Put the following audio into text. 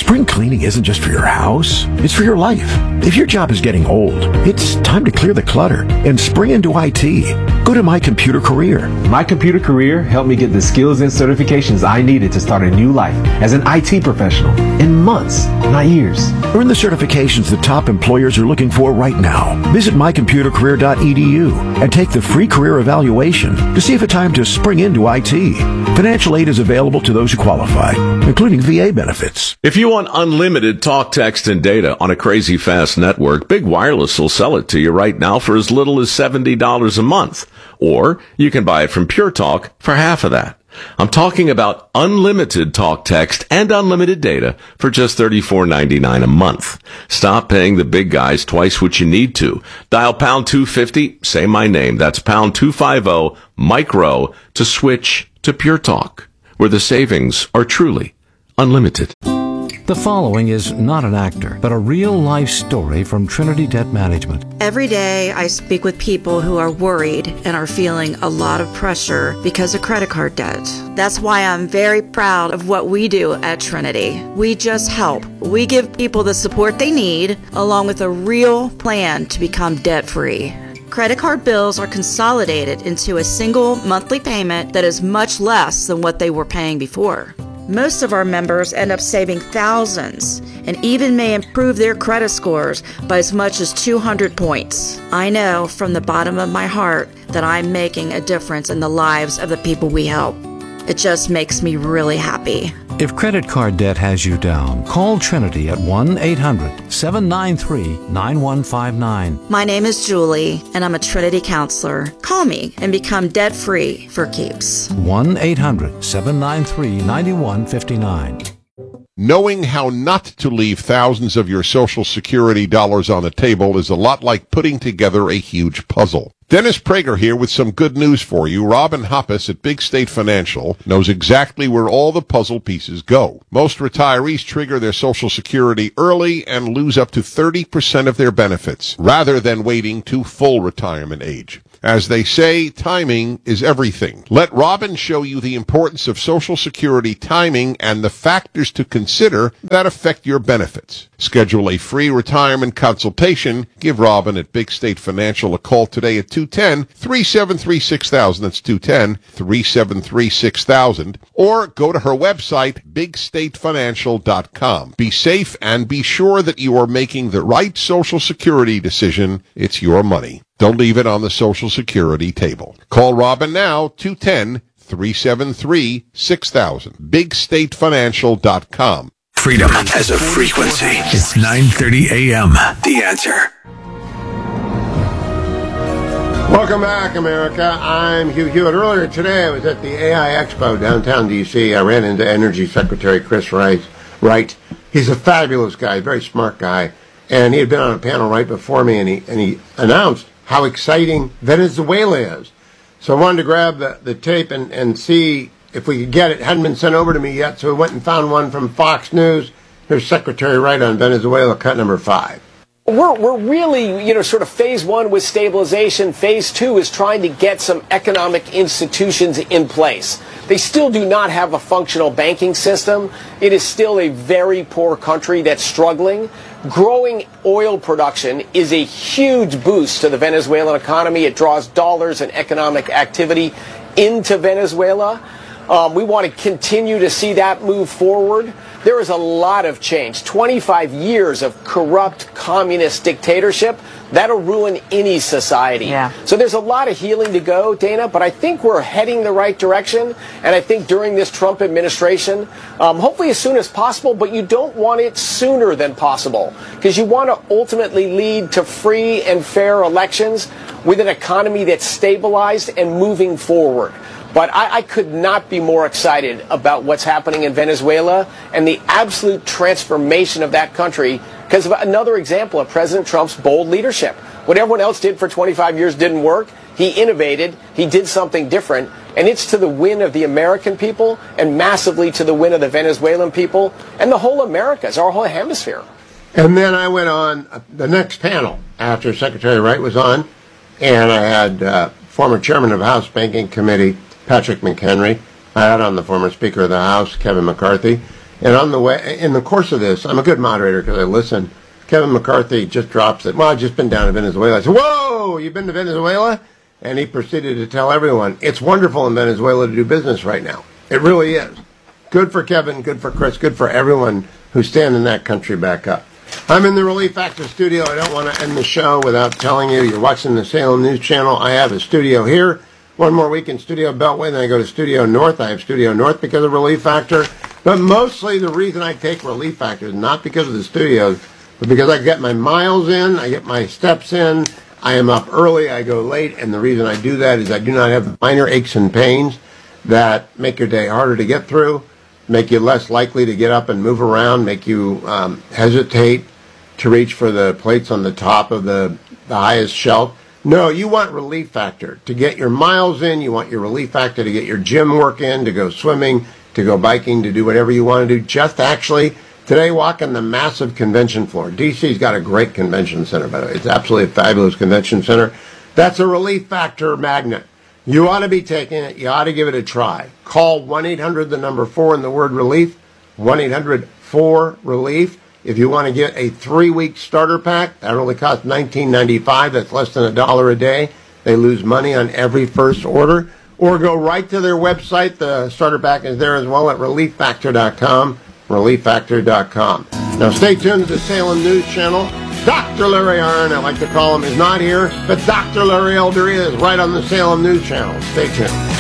Spring cleaning isn't just for your house, it's for your life. If your job is getting old, it's time to clear the clutter and spring into IT. Go to My Computer Career. My Computer Career helped me get the skills and certifications I needed to start a new life as an IT professional in months, not years. Earn the certifications the top employers are looking for right now. Visit mycomputercareer.edu and take the free career evaluation to see if it's time to spring into IT. Financial aid is available to those who qualify, including VA benefits. If you want unlimited talk, text, and data on a crazy fast network, Big Wireless will sell it to you right now for as little as $70 a month. Or you can buy it from Pure Talk for half of that. I'm talking about unlimited talk, text, and unlimited data for just $34.99 a month. Stop paying the big guys twice what you need to. Dial pound 250, say my name. That's pound 250, micro, to switch to Pure Talk, where the savings are truly unlimited. The following is not an actor, but a real-life story from Trinity Debt Management. Every day I speak with people who are worried and are feeling a lot of pressure because of credit card debt. That's why I'm very proud of what we do at Trinity. We just help. We give people the support they need, along with a real plan to become debt-free. Credit card bills are consolidated into a single monthly payment that is much less than what they were paying before. Most of our members end up saving thousands and even may improve their credit scores by as much as 200 points. I know from the bottom of my heart that I'm making a difference in the lives of the people we help. It just makes me really happy. If credit card debt has you down, call Trinity at 1-800-793-9159. My name is Julie, and I'm a Trinity counselor. Call me and become debt-free for keeps. 1-800-793-9159. Knowing how not to leave thousands of your Social Security dollars on the table is a lot like putting together a huge puzzle. Dennis Prager here with some good news for you. Robin Hoppus at Big State Financial knows exactly where all the puzzle pieces go. Most retirees trigger their Social Security early and lose up to 30% of their benefits, rather than waiting to full retirement age. As they say, timing is everything. Let Robin show you the importance of Social Security timing and the factors to consider that affect your benefits. Schedule a free retirement consultation. Give Robin at Big State Financial a call today at 210-373-6000. That's 210-373-6000. Or go to her website, bigstatefinancial.com. Be safe and be sure that you are making the right Social Security decision. It's your money. Don't leave it on the Social Security table. Call Robin now, 210-373-6000. BigStateFinancial.com. Freedom has a frequency. It's 9:30 a.m. The Answer. Welcome back, America. I'm Hugh Hewitt. Earlier today, I was at the AI Expo downtown D.C. I ran into Energy Secretary Chris Wright. He's a fabulous guy, very smart guy, and he had been on a panel right before me, and he announced how exciting Venezuela is. So I wanted to grab the tape and see if we could get it. It hadn't been sent over to me yet, so we went and found one from Fox News. Here's Secretary Wright on Venezuela, cut number 5. We're really, sort of phase one with stabilization. Phase two is trying to get some economic institutions in place. They still do not have a functional banking system. It is still a very poor country that's struggling. Growing oil production is a huge boost to the Venezuelan economy. It draws dollars and economic activity into Venezuela. We want to continue to see that move forward. There is a lot of change. 25 years of corrupt communist dictatorship, that'll ruin any society. Yeah. So there's a lot of healing to go, Dana, but I think we're heading the right direction. And I think during this Trump administration, hopefully as soon as possible, but you don't want it sooner than possible, because you want to ultimately lead to free and fair elections with an economy that's stabilized and moving forward. But I could not be more excited about what's happening in Venezuela and the absolute transformation of that country because of another example of President Trump's bold leadership. What everyone else did for 25 years didn't work. He innovated. He did something different. And it's to the win of the American people and massively to the win of the Venezuelan people and the whole Americas, our whole hemisphere. And then I went on the next panel after Secretary Wright was on, and I had former chairman of the House Banking Committee, Patrick McHenry. I had on the former Speaker of the House, Kevin McCarthy. And on the way, in the course of this, I'm a good moderator because I listen. Kevin McCarthy just drops it. Well, I've just been down to Venezuela. I said, whoa, you've been to Venezuela? And he proceeded to tell everyone, it's wonderful in Venezuela to do business right now. It really is. Good for Kevin, good for Chris, good for everyone who's standing that country back up. I'm in the Relief Factor studio. I don't want to end the show without telling you you're watching the Salem News Channel. I have a studio here. One more week in Studio Beltway, then I go to Studio North. I have Studio North because of Relief Factor. But mostly the reason I take Relief Factor is not because of the studios, but because I get my miles in, I get my steps in, I am up early, I go late, and the reason I do that is I do not have minor aches and pains that make your day harder to get through, make you less likely to get up and move around, make you hesitate to reach for the plates on the top of the highest shelf. No, you want Relief Factor to get your miles in. You want your Relief Factor to get your gym work in, to go swimming, to go biking, to do whatever you want to do. Just actually, today walking the massive convention floor. DC's got a great convention center, by the way. It's absolutely a fabulous convention center. That's a Relief Factor magnet. You ought to be taking it. You ought to give it a try. Call 1-800, the number 4 and the word relief, 1-800-4-RELIEF. If you want to get a 3-week starter pack, that only costs $19.95. That's less than $1 a day. They lose money on every first order. Or go right to their website. The starter pack is there as well at relieffactor.com, relieffactor.com. Now stay tuned to the Salem News Channel. Dr. Larry Arnn, I like to call him, is not here, but Dr. Larry Elder is right on the Salem News Channel. Stay tuned.